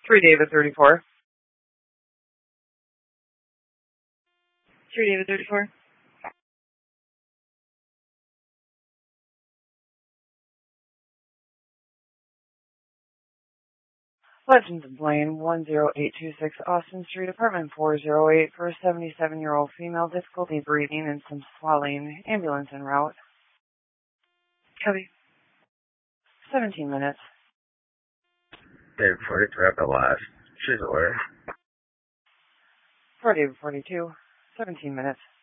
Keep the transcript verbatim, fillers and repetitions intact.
three David thirty-four. three David thirty-four. Legends of Blaine, one zero eight two six Austin Street, apartment four oh eight, for a seventy-seven-year-old female, difficulty breathing and some swelling. Ambulance en route. Copy. seventeen minutes. David forty-three at the last. She's aware. four David forty-two. seventeen minutes.